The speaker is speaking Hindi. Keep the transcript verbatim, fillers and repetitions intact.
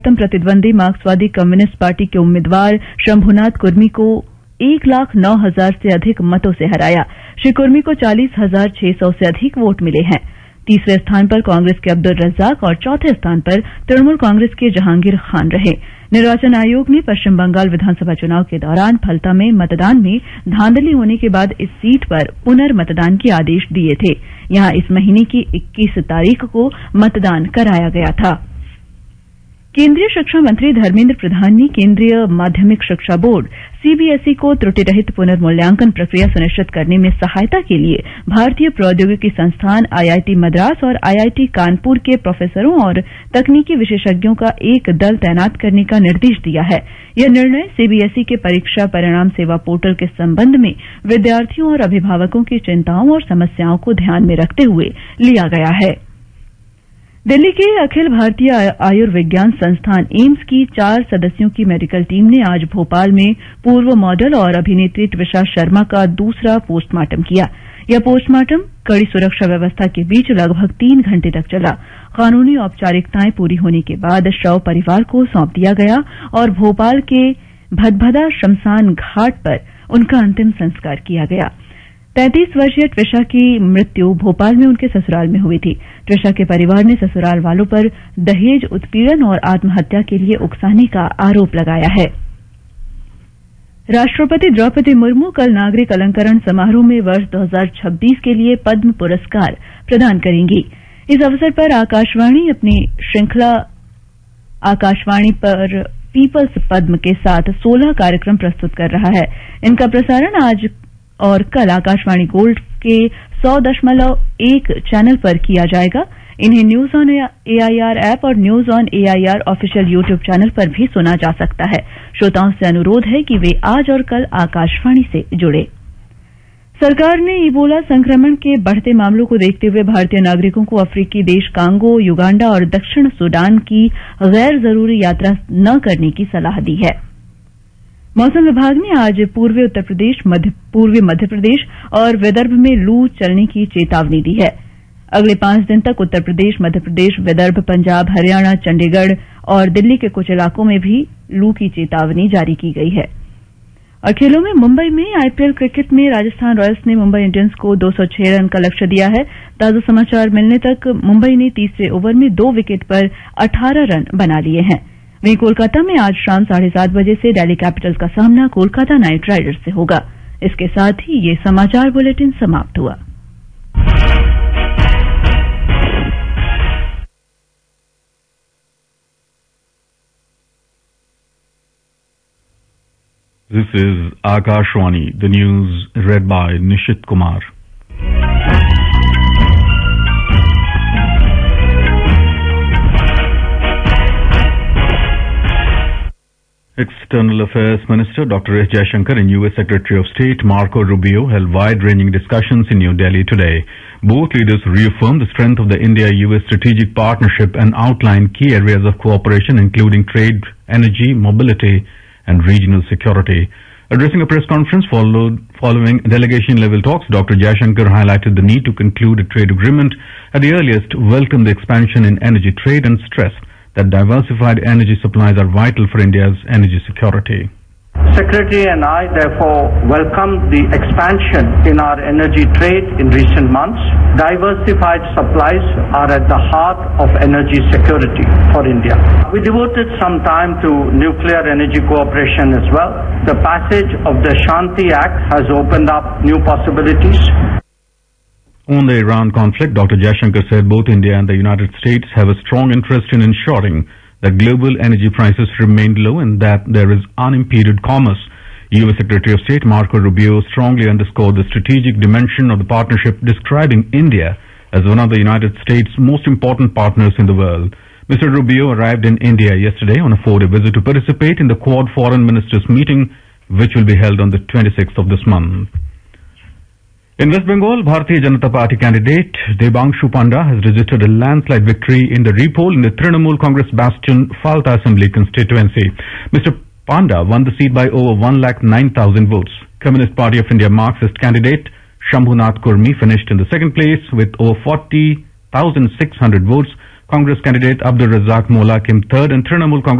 प्रतिद्वंदी मार्क्सवादी कम्युनिस्ट पार्टी के उम्मीदवार शंभुनाथ कुर्मी को एक लाख नौ हजार से अधिक मतों से हराया। श्री कुर्मी को चालीस हजार छह सौ से अधिक वोट मिले हैं। तीसरे स्थान पर कांग्रेस के अब्दुल रज्जाक और चौथे स्थान पर तृणमूल कांग्रेस के जहांगीर खान रहे। निर्वाचन आयोग ने पश्चिम बंगाल विधानसभा चुनाव के दौरान फलता में मतदान में धांधली होने के बाद इस सीट पर पुनर्मतदान के आदेश दिए थे। यहां इस महीने की इक्कीस तारीख को मतदान कराया गया था। केंद्रीय शिक्षा मंत्री धर्मेंद्र प्रधान ने केंद्रीय माध्यमिक शिक्षा बोर्ड सीबीएसई को त्रुटि रहित पुनर्मूल्यांकन प्रक्रिया सुनिश्चित करने में सहायता के लिए भारतीय प्रौद्योगिकी संस्थान आईआईटी मद्रास और आईआईटी कानपुर के प्रोफेसरों और तकनीकी विशेषज्ञों का एक दल तैनात करने का निर्देश दिया है। यह निर्णय सीबीएसई के परीक्षा परिणाम सेवा पोर्टल के संबंध में विद्यार्थियों और अभिभावकों की चिंताओं और समस्याओं को ध्यान में रखते हुए लिया गया है। दिल्ली के अखिल भारतीय आयुर्विज्ञान संस्थान एम्स की चार सदस्यों की मेडिकल टीम ने आज भोपाल में पूर्व मॉडल और अभिनेत्री त्विषा शर्मा का दूसरा पोस्टमार्टम किया। यह पोस्टमार्टम कड़ी सुरक्षा व्यवस्था के बीच लगभग तीन घंटे तक चला। कानूनी औपचारिकताएं पूरी होने के बाद शव परिवार को सौंप दिया गया और भोपाल के भदभदा शमशान घाट पर उनका अंतिम संस्कार किया गया। तैंतीस वर्षीय त्विषा की मृत्यु भोपाल में उनके ससुराल में हुई थी। त्विषा के परिवार ने ससुराल वालों पर दहेज उत्पीड़न और आत्महत्या के लिए उकसाने का आरोप लगाया है। राष्ट्रपति द्रौपदी मुर्मू कल नागरिक अलंकरण समारोह में वर्ष दो हजार छब्बीस के लिए पद्म पुरस्कार प्रदान करेंगी। इस अवसर पर आकाशवाणी अपनी श्रृंखला आकाशवाणी पर पीपल्स पद्म के साथ सोलह कार्यक्रम प्रस्तुत कर रहा है। इनका प्रसारण आज और कल आकाशवाणी गोल्ड के सौ दशमलव एक चैनल पर किया जाएगा। इन्हें न्यूज ऑन एआईआर ऐप और news on AIR official YouTube channel पर भी सुना जा सकता है। श्रोताओं से अनुरोध है कि वे आज और कल आकाशवाणी से जुड़े। सरकार ने इबोला संक्रमण के बढ़ते मामलों को देखते हुए भारतीय नागरिकों को अफ्रीकी देश कांगो, युगांडा और दक्षिण सूडान की गैर जरूरी यात्रा न करने की सलाह दी है। मौसम विभाग ने आज पूर्वी उत्तर प्रदेश, मध्य पूर्वी मध्य प्रदेश और विदर्भ में लू चलने की चेतावनी दी है। अगले पांच दिन तक उत्तर प्रदेश, मध्य प्रदेश, विदर्भ, पंजाब, हरियाणा, चंडीगढ़ और दिल्ली के कुछ इलाकों में भी लू की चेतावनी जारी की गई है। और खेलों में मुंबई में आईपीएल क्रिकेट में राजस्थान रॉयल्स ने मुंबई इंडियंस को दो सौ छह रन का लक्ष्य दिया है। ताजा समाचार मिलने तक मुंबई ने तीसरे ओवर में दो विकेट पर अठारह रन बना लिए हैं। वहीं कोलकाता में आज शाम साढ़े सात बजे से दिल्ली कैपिटल्स का सामना कोलकाता नाइट राइडर्स से होगा। इसके साथ ही ये समाचार बुलेटिन समाप्त हुआ। This is Akashwani, the news read by Nishit Kumar. External Affairs Minister Doctor S. Jaishankar and U S Secretary of State Marco Rubio held wide-ranging discussions in New Delhi today. Both leaders reaffirmed the strength of the India-U S strategic partnership and outlined key areas of cooperation including trade, energy, mobility, and regional security. Addressing a press conference followed, following delegation-level talks, Doctor Jaishankar highlighted the need to conclude a trade agreement at the earliest, welcomed the expansion in energy trade, and stressed that diversified energy supplies are vital for India's energy security. Secretary and I therefore welcome the expansion in our energy trade in recent months. Diversified supplies are at the heart of energy security for India. We devoted some time to nuclear energy cooperation as well. The passage of the Shanti Act has opened up new possibilities. On the Iran conflict, Doctor Jaishankar said both India and the United States have a strong interest in ensuring that global energy prices remain low and that there is unimpeded commerce. U S Secretary of State Marco Rubio strongly underscored the strategic dimension of the partnership, describing India as one of the United States' most important partners in the world. Mister Rubio arrived in India yesterday on a four-day visit to participate in the Quad Foreign Ministers meeting, which will be held on the twenty-sixth of this month. In West Bengal, Bharatiya Janata Party candidate Debangshu Panda has registered a landslide victory in the repoll in the Trinamool Congress bastion Falta Assembly constituency. Mister Panda won the seat by over one lakh nine thousand votes. Communist Party of India Marxist candidate Shambhunath Kurmi finished in the second place with over forty thousand six hundred votes. Congress candidate Abdul Razak Molla came third and Trinamool Congress